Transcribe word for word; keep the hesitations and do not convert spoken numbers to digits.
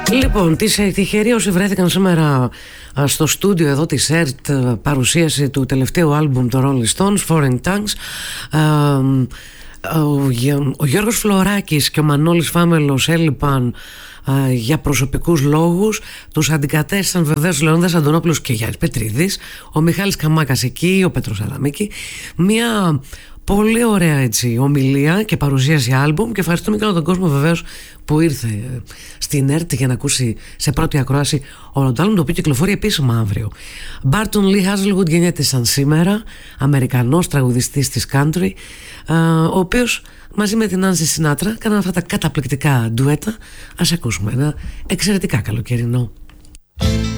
Λοιπόν, τυχεροί όσοι βρέθηκαν σήμερα στο στούντιο εδώ της ΕΡΤ, παρουσίαση του τελευταίου άλμπουμ των Rolling Stones, Foreign Tongues. Ο Γιώργος Φλωράκης και ο Μανώλης Φάμελος έλειπαν για προσωπικούς λόγους. Τους αντικατέστησαν βεβαίως ο Λεωνίδας Αντωνόπουλος και Γιάννης Πετρίδης, ο Μιχάλης Καμάκας εκεί, ο Πέτρος Αδαμίκη. Μια πολύ ωραία έτσι ομιλία και παρουσίαση άλμπουμ, και ευχαριστούμε και όλο τον κόσμο βεβαίως που ήρθε στην ΕΡΤ για να ακούσει σε πρώτη ακρόαση όλο το άλμπουμ, το οποίο κυκλοφορεί επίσημα αύριο. Barton Lee Hazelwood γεννιέται σαν σήμερα, Αμερικανός τραγουδιστής της country, ο οποίος μαζί με την Άνση Σινάτρα κάναν αυτά τα καταπληκτικά ντουέτα. Ας ακούσουμε ένα εξαιρετικά καλοκαιρινό